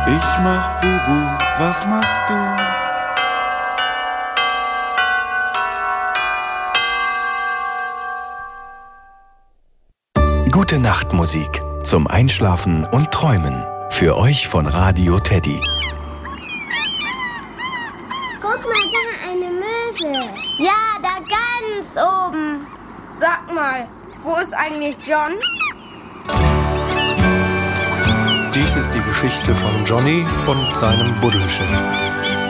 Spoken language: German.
Ich mach Bubu, was machst du? Gute Nacht Musik zum Einschlafen und Träumen. Für euch von Radio Teddy. Guck mal, da eine Möwe. Ja, da ganz oben. Sag mal, wo ist eigentlich John? Dies ist die Geschichte von Johnny und seinem Buddelschiff.